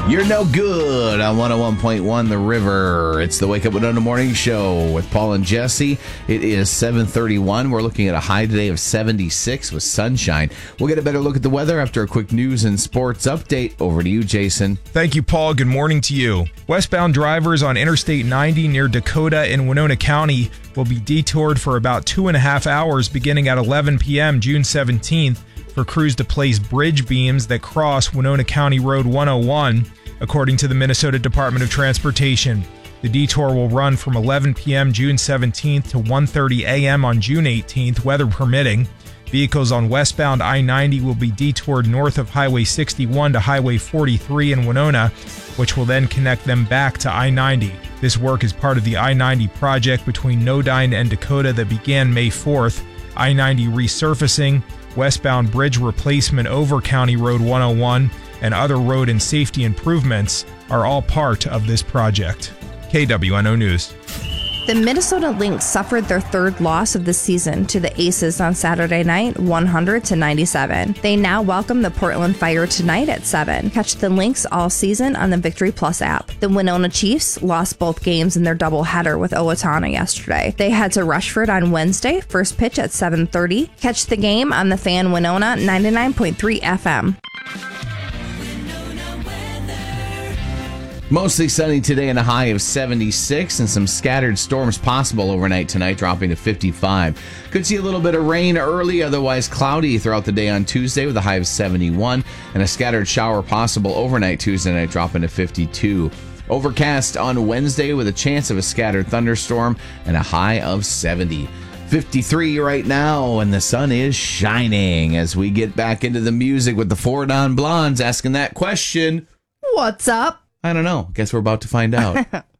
You're no good on 101.1 The River. It's the Wake Up Winona Morning Show with Paul and Jesse. It is 7:31. We're looking at a high today of 76 with sunshine. We'll get a better look at the weather after a quick news and sports update. Over to you, Jason. Thank you, Paul. Good morning to you. Westbound drivers on Interstate 90 near Dakota in Winona County will be detoured for about 2.5 hours beginning at 11 p.m. June 17th for crews to place bridge beams that cross Winona County Road 101. According to the Minnesota Department of Transportation, the detour will run from 11 p.m. June 17th to 1:30 a.m. on June 18th, weather permitting. Vehicles on westbound I-90 will be detoured north of Highway 61 to Highway 43 in Winona, which will then connect them back to I-90. This work is part of the I-90 project between Nodine and Dakota that began May 4th. I-90 resurfacing, westbound bridge replacement over County Road 101, and other road and safety improvements are all part of this project. KWNO News. The Minnesota Lynx suffered their third loss of the season to the Aces on Saturday night, 100-97. They now welcome the Portland Fire tonight at 7. Catch the Lynx all season on the Victory Plus app. The Winona Chiefs lost both games in their doubleheader with Owatonna yesterday. They head to Rushford on Wednesday, first pitch at 7:30. Catch the game on the Fan Winona 99.3 FM. Mostly sunny today and a high of 76, and some scattered storms possible overnight tonight, dropping to 55. Could see a little bit of rain early, otherwise cloudy throughout the day on Tuesday with a high of 71, and a scattered shower possible overnight Tuesday night, dropping to 52. Overcast on Wednesday with a chance of a scattered thunderstorm and a high of 70. 53 right now, and the sun is shining as we get back into the music with the Four Non Blondes asking that question. What's up? I don't know. Guess we're about to find out.